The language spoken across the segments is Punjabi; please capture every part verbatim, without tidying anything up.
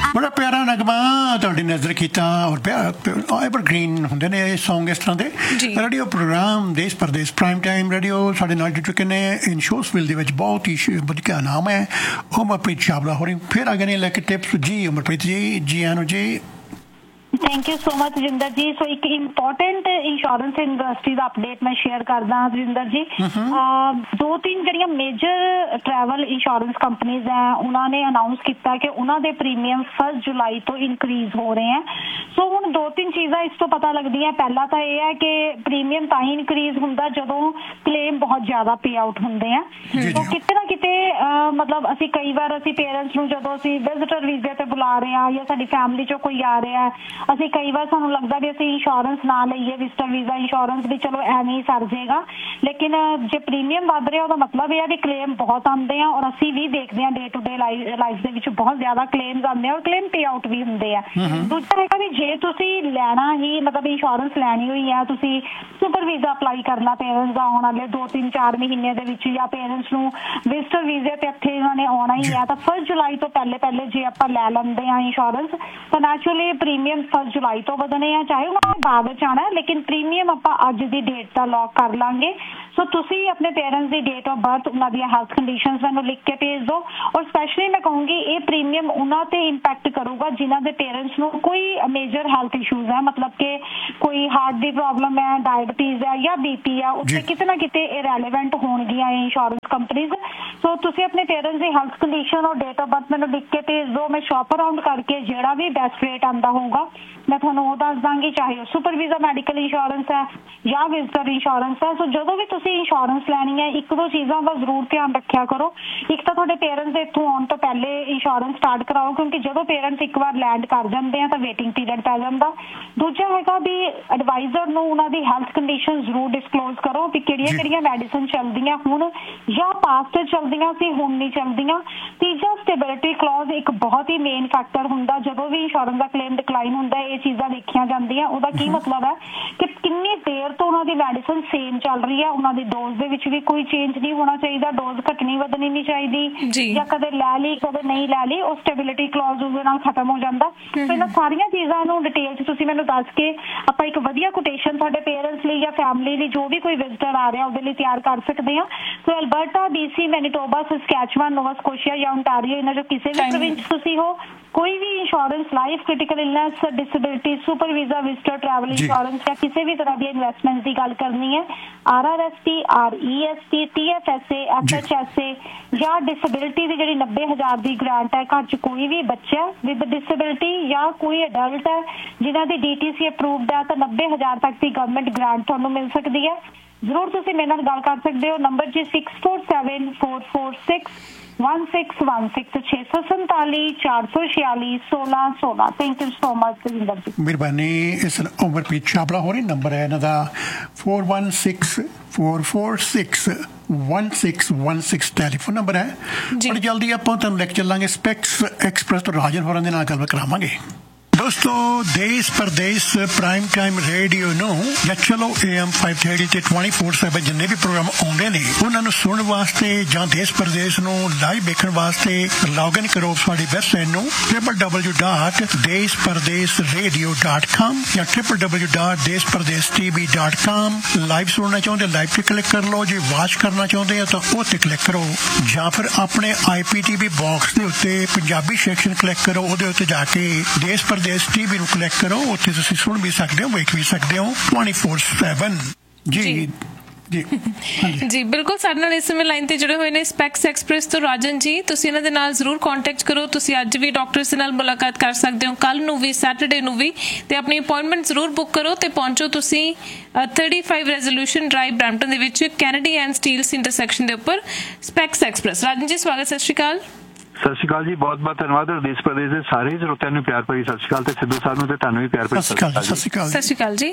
बड़ा प्यारा नगमा तुहाडी नज़र कीता और एवरग्रीन हुंदे ने सॉन्ग इस तरह दे रेडियो प्रोग्राम देश परदेश प्राइम टाइम रेडियो साढ़े नाल जुड़ चुके ने इन शोसविल दे विच बहुत ही वधिया नाम है उमरप्रीत छाबड़ा होरी फिर आ गए ने लेके टिप्स जी उमरप्रीत जी जी आनो जी thank you so much Rajinder जी सो एक इंपॉर्टेंट इंश्योरेंस इंडस्ट्री का अपडेट मैं शेयर करदा रजिंदर जी दो तीन जड़ियां मेजर ट्रैवल इंश्योरेंस कंपनीज हैं उन्होंने अनाउंस किया कि उन्होंने प्रीमियम फर्स्ट जुलाई तो इंक्रीज हो रहे हैं सो हुण दो तीन चीज़ां इस तो पता लगदियां पहला तो यह है कि प्रीमियम तां ही इंक्रीज हुंदा जदों क्लेम बहुत ज्यादा पे आउट हुंदे हैं तो किते ना किते मतलब असीं कई बार असीं पेरेंट्स नूं जदों असीं विजिटर वीजे ते बुला रहे हैं या साडी फैमिली चों कोई आ रहा है ਅਸੀਂ कई बार सानू लगता भी असं इंश्योरेंस ना लईए विजिटर वीजा इंश्योरेंस भी चलो एवं ही सर जाएगा लेकिन जो प्रीमियम वध रहा मतलब यह है भी क्लेम बहुत आते हैं और असी भी देखते हैं डे टू डे लाइफ के बहुत ज्यादा क्लेम्स आते हैं और क्लेम पे आउट भी होंगे है दूसरा है भी जे तुसी लैना ही मतलब इंश्योरेंस लैनी हुई है तुसी सुपर वीजा अपलाई करना पेरेंट्स का आने वाले दो तीन चार महीने के या पेरेंट्स नू विजिटर वीजे ते इत्थे इन्होंने आना ही है तो फर्स्ट जुलाई तो पहले पहले जे आप लै लेंगे हैं इंश्योरेंस तो नैचुरली प्रीमियम फर्स्ट जुलाई तो बदने हैं चाहे उन्होंने बाद आना है लेकिन प्रीमियम आप अज की डेट का लॉक कर लांगे सो तुसी अपने पेरेंट्स की डेट ऑफ बर्थ उन्होंने हेल्थ कंडीशंस मैंने लिख के भेज दो और स्पैशली मैं कहूँगी ये प्रीमियम उन्होंने इंपैक्ट करूगा जिन्हों के पेरेंट्स को कोई मेजर हेल्थ इशूज है मतलब कि कोई हार्ट की प्रॉब्लम है डायबिटीज है या बीपी है उससे कितने ना कितने इरेलीवेंट होणगियां इंश्योरेंस कंपनीज सो तुसी अपने पेरेंट्स की हेल्थ कंडीशन और डेट ऑफ बर्थ मैंने लिख के भेज दो मैं शॉप अराउंड करके जोड़ा भी बेस्ट रेट आता होगा मैं थोड़ा वो दस दांगी चाहे सुपर वीजा मैडिकल इंश्योरेंस है या विजिटर इंश्योरेंस है सो जो भी तुसी इंश्योरेंस लैनी है एक दो चीज़ों का जरूर ध्यान रखा करो एक तो थोड़े पेरेंट्स इतों आने तो पहले इंश्योरेंस स्टार्ट कराओ क्योंकि जो पेरेंट्स एक बार लैंड कर जाते हैं तो वेटिंग पीरियड पै जाता दूजा है भी एडवाइजर नूं उन्हां दी हेल्थ कंडीशन जरूर डिस्कलोज करो भी किहड़ियां किहड़ियां मेडिसिन चलदियां हुण या पास्ट चलदियां सी हुण नहीं चलदियां तीजा स्टेबिलिटी क्लॉज एक बहुत ही मेन फैक्टर हुंदा जदों भी इंश्योरेंस का क्लेम डिक्लाइन हुंदा है चीज़ां देखियां जांदियां उहदा की मतलब है कि कितनी देर तो उन्होंने मेडिसिन सेम चल रही है उन्होंने डोज दे विच भी कोई चेंज नहीं होना चाहिए डोज घटनी वधनी नहीं चाहिए या कदे लै ली कदे नहीं लै ली और स्टेबिलिटी क्लॉज उसदे नाल खत्म हो जाता तो इन्हां सारियां चीज़ां नूं डिटेल च तुसीं मैनूं दस के आपां एक वधिया कोटेशन साडे पेरेंट्स लई या फैमिली लई जो भी कोई विजिटर आ रहा उसदे लई तैयार कर सकदे हां सो Alberta BC Manitoba Saskatchewan Nova Scotia या ओंटारियो इन्हां जो किसी भी प्रोविंस तुसीं हो कोई भी insurance life critical illness disability super visa visitor travel insurance या किसी भी तरह की इन्वेस्टमेंट की गल करनी है are R S T R E S T T F S A F H S A या डिसेबिलिटी की जी नब्बे हजार की ग्रांट है घर च कोई भी बच्चा विद डिसेबिलिटी या कोई अडल्ट है जिन्हों की डी टी सी अप्रूवड है तो नब्बे हजार तक की गवर्नमेंट ग्रांट तुहानूं मिल सकती है जरूर तुसीं मेरे नाल गल कर सकते हो नंबर जी six four seven four four six one six one six छे सौ संताली चार सौ छियाली सोलह सोलह thank you so much Rajinder जी मेहरबानी इस उमरप्रीत छाबड़ा हो रही नंबर है इन्हों का four one six four four six one six one six telephone number है बड़ी जल्दी आप तुहानूं लैके चलांगे स्पैक्स एक्सप्रैस तो राजन होरां दे नाल गल करावांगे दोस्तों देश परदेश प्राइम टाइम रेडियो नो या चलो ए एम फाइव थर्टी ते ट्वेंटी फोर सैवन जिन्ने भी प्रोग्राम आउंदे ने उन्होंने सुनने वास्ते जां देश परदेश नो लाइव देखने वास्ते लॉग इन करो साडी website no triple W dot देश परदेश रेडियो डॉट कॉम या ट्रिपल डबल्यू डॉट देश परदेश टीवी डॉट कॉम लाइव सुनना चाहते लाइव ते क्लिक कर लो जी वॉच करना चाहते हैं तो वो ते क्लिक करो या फिर अपने I P T V box के उत्ते पंजाबी सेक्शन क्लिक करो ਉਹਦੇ ਉੱਤੇ ਜਾ ਕੇ देश परदेश टीवी ਨੂੰ ਕਲਿੱਕ ਕਰੋ ਉੱਥੇ ਤੁਸੀਂ ਸੁਣ ਵੀ ਸਕਦੇ ਹੋ ਵੇਖ ਵੀ ਸਕਦੇ ਹੋ ट्वेंटी फोर सैवन ਜੀ ਜੀ ਜੀ ਬਿਲਕੁਲ ਸਾਡੇ ਨਾਲ ਇਸ ਸਮੇਂ ਲਾਈਨ ਤੇ ਜੁੜੇ ਹੋਏ ਨੇ ਸਪੈਕਸ ਐਕਸਪ੍ਰੈਸ ਤੋਂ ਰਾਜਨ ਜੀ ਤੁਸੀਂ ਇਹਨਾਂ ਦੇ ਨਾਲ ਜ਼ਰੂਰ ਕੰਟੈਕਟ ਕਰੋ ਤੁਸੀਂ ਅੱਜ ਵੀ ਡਾਕਟਰ ਨਾਲ ਮੁਲਾਕਾਤ ਕਰ ਸਕਦੇ ਹੋ ਕੱਲ ਨੂੰ ਵੀ ਸੈਟਰਡੇ ਨੂੰ ਵੀ ਤੇ ਆਪਣੀ ਅਪਾਇੰਟਮੈਂਟ ਜ਼ਰੂਰ ਬੁੱਕ ਕਰੋ ਤੇ ਪਹੁੰਚੋ ਤੁਸੀਂ thirty five resolution drive Brampton ਦੇ ਵਿੱਚ ਕੈਨੇਡੀ ਐਂਡ ਸਟੀਲਸ ਇੰਟਰਸੈਕਸ਼ਨ ਦੇ ਉੱਪਰ ਸਪੈਕਸ ਐਕਸਪ੍ਰੈਸ ਰਾਜਨ ਜੀ ਸਵਾਗਤ ਸਤਿ ਸ਼੍ਰੀ ਅਕਾਲ ਸਤਿ ਸ਼੍ਰੀ ਅਕਾਲ ਜੀ ਬਹੁਤ ਬਹੁਤ ਧੰਨਵਾਦ ਦੇਸ਼ ਪ੍ਰਦੇਸ਼ ਦੇ ਸਾਰੇ ਸਰੋਤਿਆਂ ਨੂੰ ਪਿਆਰ ਭਰੀ ਸਤਿ ਸ਼੍ਰੀ ਅਕਾਲ ਤੇ ਸਿੱਧੂ ਸਾਹਿਬ ਨੂੰ ਤੇ ਤੁਹਾਨੂੰ ਵੀ ਪਿਆਰ ਭਰੀ ਸਤਿ ਸ਼੍ਰੀ ਅਕਾਲ ਸਤਿ ਸ਼੍ਰੀ ਅਕਾਲ ਜੀ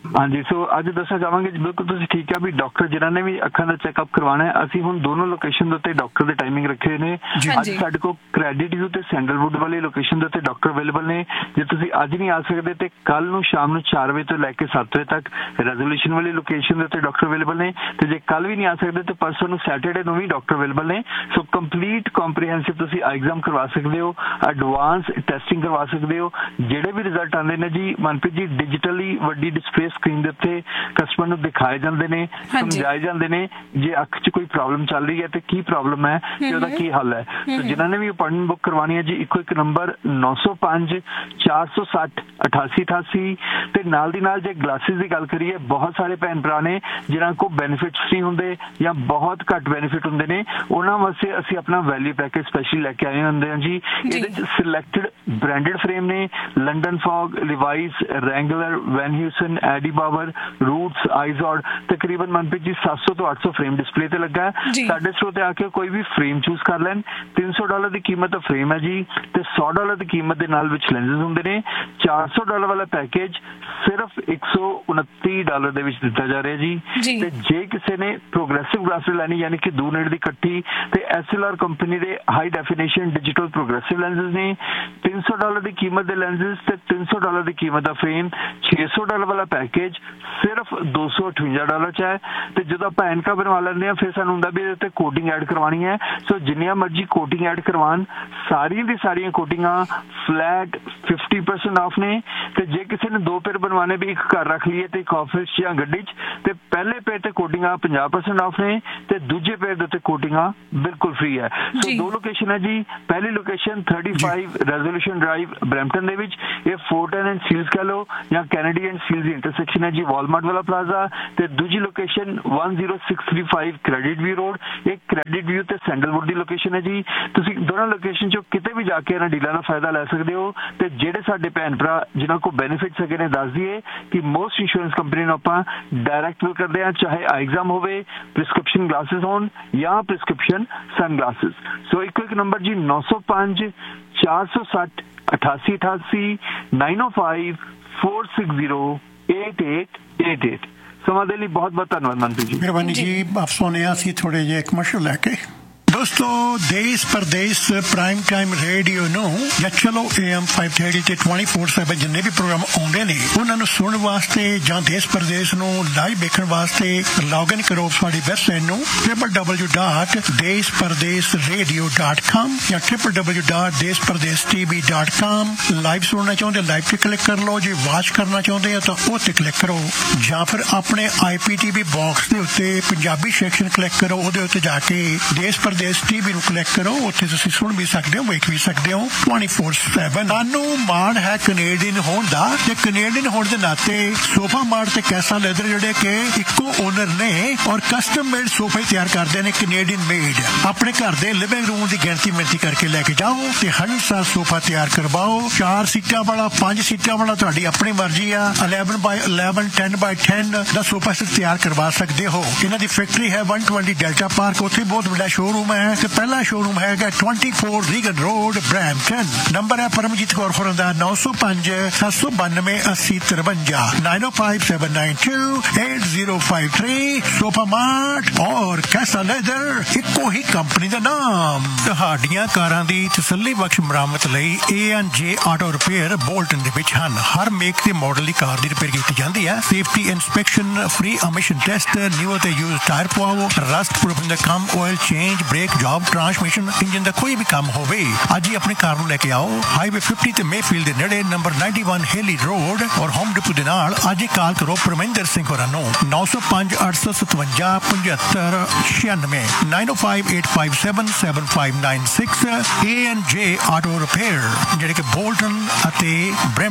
ਹਾਂਜੀ, ਸੋ ਅੱਜ ਦੱਸਣਾ ਚਾਹਾਂਗੇ ਬਿਲਕੁਲ ਤੁਸੀਂ ਠੀਕ ਆ ਵੀ ਡਾਕਟਰ ਜਿਨ੍ਹਾਂ ਨੇ ਵੀ ਅੱਖਾਂ ਦਾ ਚੈੱਕਅਪ ਕਰਵਾਉਣਾ ਹੈ, ਅਸੀਂ ਹੁਣ ਦੋਨੋਂ ਲੋਕੇਸ਼ਨ ਦੇ ਉੱਤੇ ਡਾਕਟਰ ਦੇ ਟਾਈਮਿੰਗ ਰੱਖੇ ਨੇ। ਅੱਜ ਸਾਡੇ ਕੋਲ ਕ੍ਰੈਡਿਟ ਵਿਊ ਤੇ ਸੈਂਡਲਵੁੱਡ ਵਾਲੀ ਲੋਕੇਸ਼ਨ ਦੇ ਉੱਤੇ ਡਾਕਟਰ ਅਵੇਲੇਬਲ ਨੇ। ਜੇ ਤੁਸੀਂ ਅੱਜ ਨਹੀਂ ਆ ਸਕਦੇ ਤੇ ਕੱਲ ਨੂੰ ਸ਼ਾਮ ਨੂੰ ਚਾਰ ਵਜੇ ਤੋਂ ਲੈ ਕੇ ਸੱਤ ਵਜੇ ਤੱਕ ਰੈਜ਼ੋਲੂਸ਼ਨ ਵਾਲੀ ਲੋਕੇਸ਼ਨ ਦੇ ਉੱਤੇ ਡਾਕਟਰ ਅਵੇਲੇਬਲ ਨੇ, ਤੇ ਜੇ ਕੱਲ ਵੀ ਨਹੀਂ ਆ ਸਕਦੇ ਤੇ ਪਰਸੋਂ ਨੂੰ ਸੈਟਰਡੇ ਨੂੰ ਵੀ ਡਾਕਟਰ ਅਵੇਲੇਬਲ ਨੇ। ਸੋ ਕੰਪਲੀਟ ਕੰਪਰੀਹੈਂਸਿਵ ਤੁਸੀਂ ਆਈ ਐਗਜ਼ਾਮ ਕਰਵਾ ਸਕਦੇ ਹੋ, ਐਡਵਾਂਸ ਟੈਸਟਿੰਗ ਕਰਵਾ ਸਕਦੇ ਹੋ। ਜਿਹੜੇ ਵੀ ਰਿਜ਼ਲਟ ਆਉਂਦੇ ਨੇ ਜੀ ਮਨਪ੍ਰੀਤ ਜੀ, ਡਿਜੀਟਲੀ ਵੱਡੀ ਡਿਸਪਲੇ ਸਕਰੀਨ ਦੇ ਉੱਤੇ ਕਸਟਮਰ ਨੂੰ ਦਿਖਾਏ ਜਾਂਦੇ ਨੇ, ਸਮਝਾਏ ਜਾਂਦੇ ਨੇ ਜੇ ਅੱਖ 'ਚ ਕੋਈ ਪ੍ਰੋਬਲਮ ਚੱਲ ਰਹੀ ਹੈ ਤੇ ਕੀ ਪ੍ਰੋਬਲਮ ਹੈ ਤੇ ਉਹਦਾ ਕੀ ਹੱਲ ਹੈ। ਸੋ ਜਿਨ੍ਹਾਂ ਨੇ ਵੀ ਅਪਾਇੰਟਮੈਂਟ ਬੁੱਕ ਕਰਵਾਉਣੀ ਹੈ ਜੀ, ਇੱਕੋ ਇੱਕ ਨੰਬਰ ਨੌ ਸੌ ਪੰਜ ਚਾਰ ਸੌ ਸੱਠ ਅਠਾਸੀ ਅਠਾਸੀ। ਤੇ ਨਾਲ ਦੀ ਨਾਲ ਜੇ ਗਲਾਸਿਸ ਦੀ ਗੱਲ ਕਰੀਏ, ਬਹੁਤ ਸਾਰੇ ਭੈਣ ਭਰਾ ਨੇ ਜਿਨ੍ਹਾਂ ਕੋਲ ਬੈਨੀਫਿਟਸ ਨਹੀਂ ਹੁੰਦੇ ਜਾਂ ਬਹੁਤ ਘੱਟ ਬੈਨੀਫਿਟ ਹੁੰਦੇ ਨੇ, ਉਹਨਾਂ ਵਾਸਤੇ ਅਸੀਂ ਆਪਣਾ ਵੈਲਿਊ ਪੈਕੇਜ ਸਪੈਸ਼ਲ ਲੈ ਕੇ ਆਏ ਹੁੰਦੇ ਹਾਂ ਜੀ। ਇਹਦੇ 'ਚ ਸਿਲੈਕਟਡ ਬ੍ਰਾਂਡਡ ਫਰੇਮ ਨੇ, ਲੰਡਨ ਫੌਗ, ਲਿਵਾਈਸ, ਰੈਂਗਲਰ, ਵੈਨ ਹਿਊਸਨ, ਐਡੀ ਬਾਵਰ, ਰੂਟਸ, ਆਈਜ਼ੋਡ। ਤਕਰੀਬਨ ਮਨਪ੍ਰੀਤ ਜੀ ਸੱਤ ਸੌ ਤੋਂ ਅੱਠ ਸੌ ਫਰੇਮ ਡਿਸਪਲੇ ਤੇ ਲੱਗਾ ਹੈ। ਸਾਡੇ ਸਟੋਰ ਤੇ ਆ ਕੇ ਕੋਈ ਵੀ ਫਰੇਮ ਚੂਜ਼ ਕਰ ਲੈਣ। ਤਿੰਨ ਸੌ ਡਾਲਰ ਦੀ ਕੀਮਤ ਦਾ ਫਰੇਮ ਹੈ ਜੀ, ਤੇ ਸੌ ਡਾਲਰ ਦੀ ਕੀਮਤ ਦੇ ਨਾਲ ਵਿੱਚ ਲੈਂਸਸ ਹੁੰਦੇ ਨੇ। ਚਾਰ ਸੌ ਡਾਲਰ ਵਾਲਾ ਪੈਕੇਜ ਸਿਰਫ ਇੱਕ ਸੌ ਉਨੱਤੀ ਡਾਲਰ ਦੇ ਵਿੱਚ ਦਿੱਤਾ ਜਾ ਰਿਹਾ ਜੀ। ਤੇ ਜੇ ਕਿਸੇ ਨੇ ਪ੍ਰੋਗਰੈਸਿਵ ਗਲਾਸਿਸ ਲੈਣੀ, ਯਾਨੀ ਕਿ ਦੂਰ ਨੇੜੇ ਦੀ ਇਕੱਠੀ, ਤੇ ਐਸ ਐਲ ਆਰ ਕੰਪਨੀ ਦੇ high definition digital progressive lenses ਨੇ। ਤਿੰਨ ਸੌ ਡਾਲਰ ਦੀ ਕੀਮਤ ਦੇ ਲੈਂਸਸ ਤੇ ਤਿੰਨ ਸੌ ਡਾਲਰ ਦੀ ਕੀਮਤ ਦਾ ਫਰੇਮ। ਛੇ ਸੌ ਡਾਲਰ ਵਾਲਾ ਪੈਕੇਜ ਸਿਰਫ ਦੋ ਸੌ ਅਠਵੰਜਾ ਡਾਲਰ ਚ ਹੈ। ਤੇ ਜਦੋਂ ਆਪਾਂ ਐਨਕਾਂ ਬਣਵਾ ਲੈਂਦੇ ਹਾਂ, ਫਿਰ ਸਾਨੂੰ ਹੁੰਦਾ ਵੀ ਇਹਦੇ ਉੱਤੇ ਕੋਟਿੰਗ ਐਡ ਕਰਵਾਉਣੀ ਹੈ। ਸੋ ਜਿੰਨੀਆਂ ਮਰਜ਼ੀ ਕੋਟਿੰਗ ਐਡ ਕਰਵਾਉਣ, ਸਾਰੀਆਂ ਦੀ ਸਾਰੀਆਂ ਕੋਟਿੰਗਾਂ ਫਲੈਟ ਫਿਫਟੀ ਪਰਸੈਂਟ ਆਫ ਨੇ। ਤੇ ਜੇ ਕਿਸੇ ਨੇ ਦੋ ਪੇਰ ਬਣਵਾਣੇ, ਵੀ ਇੱਕ ਘਰ ਰੱਖ ਲਈਏ ਤੇ ਇੱਕ ਆਫਿਸ ਜਾਂ ਗੱਡੀ 'ਚ, ਤੇ ਪਹਿਲੇ ਪੇਰ ਤੇ ਕੋਟਿੰਗਾਂ ਪੰਜਾਹ ਪਰਸੈਂਟ ਆਫ ਨੇ, ਤੇ ਦੂਜੇ ਪੇਰ ਦੇ ਉੱਤੇ ਕੋਟਿੰਗਾਂ ਬਿਲਕੁਲ ਫ੍ਰੀ ਹੈ। ਸੋ ਦੋ ਲੋਕੇਸ਼ਨ ਹੈ ਜੀ। ਪਹਿਲੀ location thirty five resolution drive Brampton ਦੇ ਵਿੱਚ, ਇਹ ਫੋਰਟਨ ਐਂਡ ਸੀਲਸ ਕਹ ਲਓ ਜਾਂ Kennedy and seals the intersection ਹੈ ਜੀ, ਵਾਲਮਾਰਟ ਵਾਲਾ ਪਲਾਜ਼ਾ। ਤੇ ਦੂਜੀ location one zero six three five credit view road, ਇਹ ਕ੍ਰੈਡਿਟ ਵਿਊ ਤੇ ਸੈਂਡਲਵੁੱਡ ਦੀ ਲੋਕੇਸ਼ਨ ਹੈ ਜੀ। ਤੁਸੀਂ ਦੋਨਾਂ ਲੋਕੇਸ਼ਨ 'ਚੋਂ ਕਿਤੇ ਵੀ ਜਾ ਕੇ ਇਹਨਾਂ ਡੀਲਾਂ ਦਾ ਫਾਇਦਾ ਲੈ ਸਕਦੇ ਹੋ। ਤੇ ਜਿਹੜੇ ਸਾਡੇ ਭੈਣ ਭਰਾ ਜਿਨ੍ਹਾਂ ਕੋਲ ਬੈਨੀਫਿਟਸ ਹੈਗੇ ਨੇ, ਦੱਸ ਦਈਏ ਕਿ ਮੋਸਟ ਇੰਸ਼ੋਰੈਂਸ ਕੰਪਨੀ ਨੂੰ ਆਪਾਂ ਡਾਇਰੈਕਟ ਬਿਲ ਕਰਦੇ ਹਾਂ, ਚਾਹੇ ਆਈ ਐਗਜ਼ਾਮ ਹੋਵੇ, ਪ੍ਰਿਸਕ੍ਰਿਪਸ਼ਨ ਗਲਾਸਿਸ ਹੋਣ ਜਾਂ ਪ੍ਰਿਸਕ੍ਰਿਪਸ਼ਨ ਸਨ ਗਲਾਸਿਸ। ਸੋ ਇੱਕੋ ਇੱਕ ਨੰਬਰ ਜੀ ਨੌ ਸੌ ਪੰਜ ਚਾਰ ਸੌ ਸੱਠ ਅਠਾਸੀ ਅਠਾਸੀ ਨਾਈਨ ਓ five four six zero eight eight eight eight. ਸਮਾਂ ਦੇ ਲਈ ਬਹੁਤ ਬਹੁਤ ਧੰਨਵਾਦ ਮਨਪ੍ਰੀਤ ਜੀ। ਮਿਹਰਬਾਨੀ ਜੀ। ਆਪ ਸੁਣਿਆ ਸੀ ਥੋੜੇ ਜਿਹੇ ਕਮਰਸ਼ੀਅਲ ਲੈ ਕੇ। ਦੋਸਤੋ, ਦੇਸ਼ ਪਰਦੇਸ ਪ੍ਰਾਈਮ ਟਾਈਮ ਰੇਡੀਓ ਨੂੰ ਜਾਂ ਚਲੋ ਏ ਐਮ five thirty ਤੇ twenty four seven ਜਿੰਨੇ ਵੀ ਪ੍ਰੋਗਰਾਮ ਆਉਂਦੇ ਨੇ, ਉਹਨਾਂ ਨੂੰ ਸੁਣਨ ਵਾਸਤੇ ਜਾਂ ਦੇਸ਼ ਪਰਦੇਸ ਨੂੰ ਲਾਈਵ ਵੇਖਣ ਵਾਸਤੇ ਲੌਗਇਨ ਕਰੋ ਸਾਡੀ ਵੈਬਸਾਈਟ ਨੂੰ w w w dot ਦੇਸ਼ ਪਰਦੇਸ ਰੇਡੀਓ dot com ਜਾਂ w w w dot ਦੇਸ਼ ਪਰਦੇਸ T V dot com। Live ਸੁਣਨਾ ਚਾਹੁੰਦੇ ਲਾਈਵ ਤੇ ਕਲਿੱਕ ਕਰ ਲਓ। ਜੇ ਵਾਚ ਕਰਨਾ ਚਾਹੁੰਦੇ ਆ ਤਾਂ ਉਹ ਤੇ ਕਲਿੱਕ ਕਰੋ, ਜਾਂ ਫਿਰ ਆਪਣੇ ਆਈ ਪੀ ਟੀ ਵੀ ਬਾਕਸ ਦੇ ਉੱਤੇ ਪੰਜਾਬੀ ਸੈਕਸ਼ਨ ਕਲਿੱਕ ਕਰੋ, ਉਹਦੇ ਉੱਤੇ ਜਾ ਕੇ ਦੇਸ਼ ਪਰਦੇਸ ਟੀਵੀ ਨੂੰ ਕਲਿੱਕ ਕਰੋ। ਉੱਥੇ ਤੁਸੀਂ ਸੁਣ ਵੀ ਸਕਦੇ ਹੋ, ਵੇਖ ਵੀ ਸਕਦੇ ਹੋ twenty four seven। ਸਾਨੂੰ ਮਾਣ ਹੈ ਕੈਨੇਡੀਅਨ ਹੋਣ ਦਾ, ਤੇ ਕੈਨੇਡੀਅਨ ਹੋਣ ਦੇ ਨਾਤੇ ਸੋਫਾ ਮਾਰਟ ਤੇ ਕੈਸਾ ਲੈਦਰ ਜਿਹੜੇ ਕਿ ਇੱਕੋ ਓਨਰ ਨੇ ਔਰ ਕਸਟਮ ਮੇਡ ਸੋਫੇ ਤਿਆਰ ਕਰਦੇ ਨੇ, ਕੈਨੇਡੀਅਨ ਮੇਡ। ਆਪਣੇ ਘਰ ਦੇ ਲਿਵਿੰਗ ਰੂਮ ਦੀ ਗਿਣਤੀ ਮਿਣਤੀ ਕਰਕੇ ਲੈ ਕੇ ਜਾਓ ਤੇ ਹੰਸਾ ਸੋਫਾ ਤਿਆਰ ਕਰਵਾਓ। ਚਾਰ ਸੀਟਾਂ ਵਾਲਾ, ਪੰਜ ਸੀਟਾਂ ਵਾਲਾ, ਤੁਹਾਡੀ ਆਪਣੀ ਮਰਜ਼ੀ ਆ। eleven by eleven, ten by ten the sofa set ਤਿਆਰ ਕਰਵਾ ਸਕਦੇ ਹੋ। ਇਹਨਾਂ ਦੀ ਫੈਕਟਰੀ ਹੈ one twenty ਡੈਲਟਾ ਪਾਰਕ, ਉੱਥੇ ਬਹੁਤ ਵੱਡਾ ਸ਼ੋਰੂਮ ਹੈ। ਤੇ ਪਹਿਲਾ ਸ਼ੋਰੂਮ ਹੈਗਾ twenty-four Reagan road Brampton. Number ਹੈ ਪਰਮਜੀਤ ਕੌਰ ਹੋਰਾਂ ਦਾ ਨੌ ਸੌ ਪੰਜ ਸੱਤ ਸੌ ਬਾਨਵੇਂ ਅੱਸੀ ਤਰਵੰਜਾ nine oh five seven nine two eight zero five three। Sofa mart ਔਰ ਕੈਸਾ ਲੈਦਰ, ਇੱਕੋ ਹੀ ਕੰਪਨੀ ਦਾ ਨਾਮ। ਤੁਹਾਡੀਆਂ ਕਾਰਾਂ ਦੀ ਤਸੱਲੀ ਬਖਸ਼ ਮੁਰੰਮਤ ਲਈ ਏ ਐਂਡ ਜੇ ਆਟੋ ਰਿਪੇਅਰ ਬੋਲਟਨ ਦੇ ਵਿੱਚ ਹਨ। ਹਰ ਮੇਕ ਤੇ ਮਾਡਲ ਦੀ ਕਾਰ ਦੀ ਰਿਪੇਅਰ ਕੀਤੀ ਜਾਂਦੀ ਹੈ। Safety inspection, free emission test, new ਤੇ ਯੂਜ਼ ਟਾਇਰ ਪਵਾਓ, ਰਸਟ ਪ੍ਰੂਫਿੰਗ ਦਾ ਕੰਮ, oil change, break job, transmission, engine ਦਾ ਕੋਈ ਵੀ ਕੰਮ ਹੋਵੇ, ਅੱਜ ਹੀ ਆਪਣੀ ਕਾਰ ਨੂੰ ਲੈ ਕੇ ਆਓ। ਹਾਈਵੇ fifty ਤੇ ਮੇਫੀਲਡ ਦੇ ਨੇੜੇ ਨੰਬਰ ninety-one ਹੇਲੀ ਰੋਡ ਔਰ ਹੋਮ ਡਿਪੂ ਦੇ ਨਾਲ ਅੱਜ ਹੀ ਕਾਲ ਕਰੋ ਪਰਮਿੰਦਰ ਸਿੰਘ ਹੋਰਾਂ ਨੂੰ ਨੌ ਸੌ ਪੰਜ ਅੱਠ ਸੌ ਸਤਵੰਜਾ ਪਝੱਤਰ ਛਿਆਨਵੇਂ nine oh five eight five seven seven five nine six। A and ਜੇ ਆਟੋ ਰਿਪੇਅਰ ਜਿਹੜੇ ਕਿ ਬੋਲਟਨ ਅਤੇ